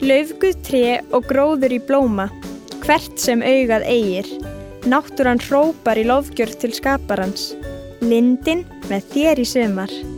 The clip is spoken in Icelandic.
Laufguð tré og gróður í blóma, hvert sem augað eygir. Náttúran hrópar í lofgjörð til skaparans. Lindin með þér í sumar.